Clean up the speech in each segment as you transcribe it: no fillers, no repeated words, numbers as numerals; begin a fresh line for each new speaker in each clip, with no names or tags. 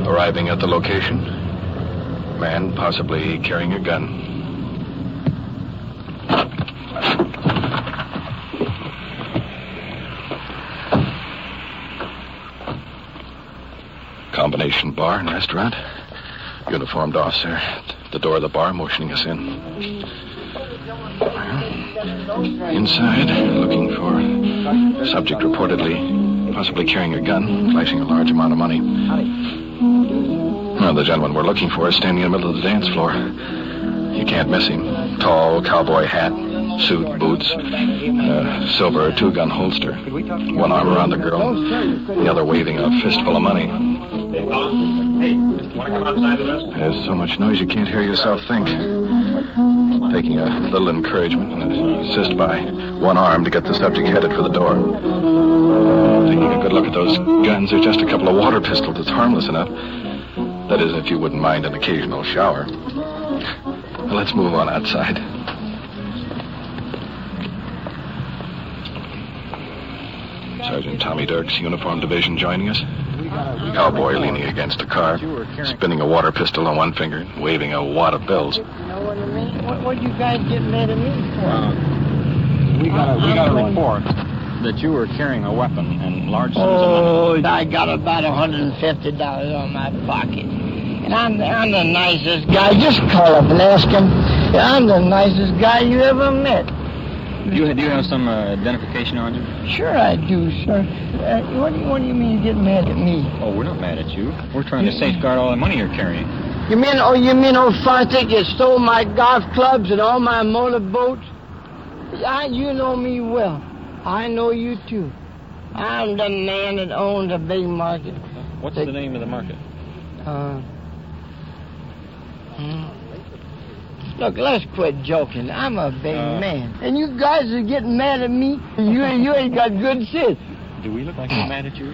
Arriving at the location, man possibly carrying a gun. Combination bar and restaurant. Uniformed officer at the door of the bar motioning us in. Inside, looking for subject reportedly possibly carrying a gun, flashing a large amount of money. Well, the gentleman we're looking for is standing in the middle of the dance floor. You can't miss him. Tall, cowboy hat, suit, boots, silver two-gun holster. One arm around the girl, the other waving a fistful of money. There's so much noise you can't hear yourself think. Taking a little encouragement and assist by one arm to get the subject headed for the door. Taking a good look at those guns, they're just a couple of water pistols. It's harmless enough. That is, if you wouldn't mind an occasional shower. Well, let's move on outside. Sergeant Tommy Dirks, Uniform Division, joining us. Cowboy leaning against a car, spinning a water pistol on one finger, waving a wad of bills.
You know what I mean? What you guys getting mad at me for?
We got a report that you were carrying a weapon and large sums of money.
I got about $150 on my pocket. And I'm the nicest guy. Just call up and ask him. I'm the nicest guy you ever met.
Do you have some identification on you?
Sure I do, sir. What do you mean you get mad at me?
Oh, we're not mad at you. We're trying to safeguard all the money you're carrying.
You mean old Fontic, you stole my golf clubs and all my motorboats? You know me well. I know you too. I'm the man that owns a big market.
What's the name of the market?
Look, let's quit joking. I'm a big man. And you guys are getting mad at me. You ain't got good sense.
Do we look like we're mad at you?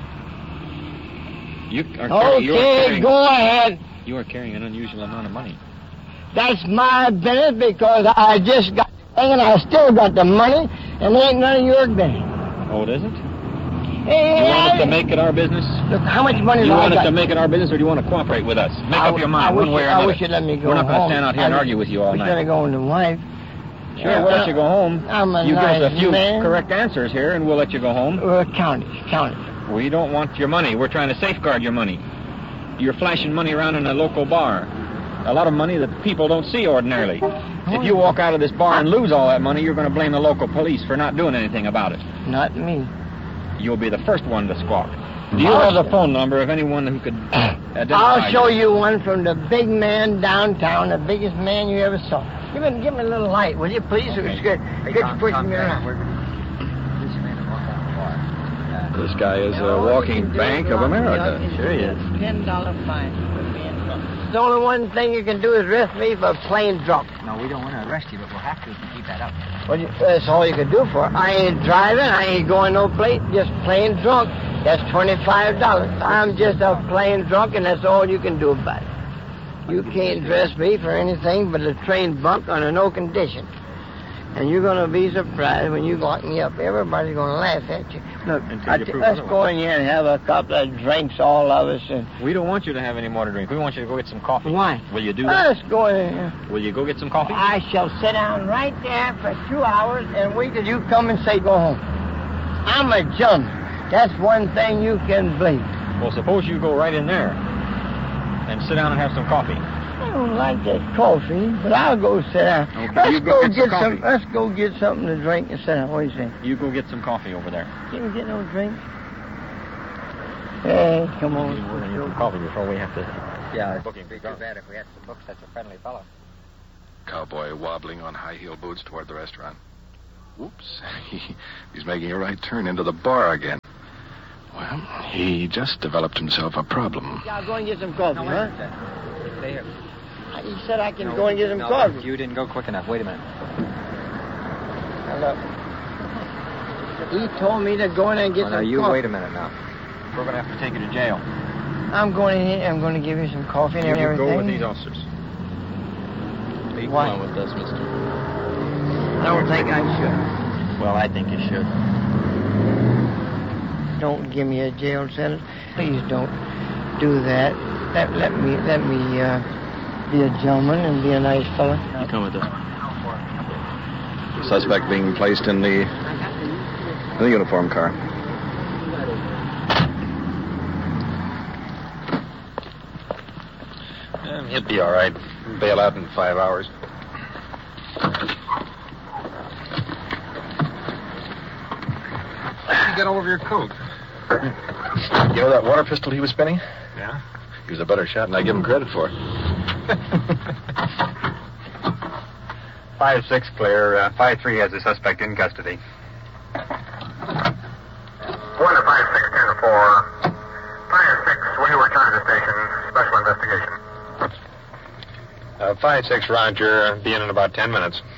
Okay, go ahead.
You are carrying an unusual amount of money.
That's my business because I just got the thing and I still got the money and ain't none of your business.
Oh, it isn't?
Hey,
you want us to make it our business?
Look, how much money
do
you
want us to make it our business, or do you want to cooperate with us? Make up your mind, one way or another.
I wish you'd let me go home.
We're not going to stand out here and argue with you all night.
We're going to go on the wife.
Sure, we'll let you go home.
You
give us a few correct answers here, and we'll let you go home.
Count it.
We don't want your money. We're trying to safeguard your money. You're flashing money around in a local bar. A lot of money that people don't see ordinarily. If you walk out of this bar and lose all that money, you're going to blame the local police for not doing anything about it.
Not me.
You'll be the first one to squawk. Do you have the phone number of anyone who could identify
I'll show you one from the big man downtown, the biggest man you ever saw. Give me a little light, will you, please?
Okay.
It's good pushing me around.
This guy is a walking Bank of America.
Sure he is. $10 fine. The only one thing you can do is arrest me for plain drunk.
No, we don't want to arrest you, but we'll have to if you keep that up.
Well, that's all you can do for it. I ain't driving, I ain't going no place, just plain drunk. That's $25. I'm just a plain drunk, and that's all you can do about it. You can't dress me for anything but a train bunk under no condition. And you're going to be surprised when you lock me up. Everybody's going to laugh at you. Look, let's go in here and have a couple of drinks, all of us. And
we don't want you to have any more to drink. We want you to go get some coffee.
Why?
Will you do that?
Let's go in here.
Will you go get some coffee?
I shall sit down right there for 2 hours and wait till you come and say go home. I'm a gentleman. That's one thing you can believe.
Well, suppose you go right in there and sit down and have some coffee.
I don't like that coffee, but I'll go sit down.
Okay,
Let's go get something to drink and sit down. What do you say?
You go get some coffee over there.
Can't get no drink. Hey, come on.
We're going to get some coffee before we have to...
Yeah, it's booking. Be too bad if we had some books. Such a friendly fellow.
Cowboy wobbling on high-heel boots toward the restaurant. Whoops. He's making a right turn into the bar again. Well, he just developed himself a problem.
Yeah, I'll go and get some coffee, huh?
Stay here.
He said I can go and get some coffee.
You didn't go quick enough. Wait a minute.
Now, look. He told me to go in and get some coffee.
You wait a minute now.
We're going to have to take you to jail.
I'm going in here. I'm going to give you some coffee and everything.
You go with these officers. Be
Why?
with us, mister.
I don't think I should.
Well, I think you should.
Don't give me a jail sentence. Please don't. do that. Let me be a gentleman and be a nice fella.
You come with us.
Suspect being placed in the uniform car.
He'll be all right. Bail out in 5 hours. How'd you get all over your coat?
You know that water pistol he was spinning?
Yeah?
He was a better shot than I give him credit for.
5-6 clear. 5-3 has the suspect in custody.
Going to 5-6-10-4. 5-6, will you return to the station? Special investigation.
5-6, Roger. Be in about 10 minutes.